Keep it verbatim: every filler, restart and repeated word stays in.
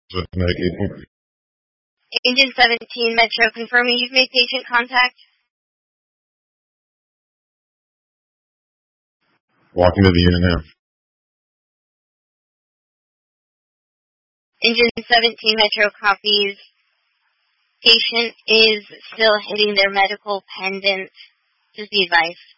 So, Maggie, Agent seventeen Metro confirming you've made patient contact. walking to the unit now. Agent seventeen Metro copies. Patient is still hitting their medical pendant. Just be advised.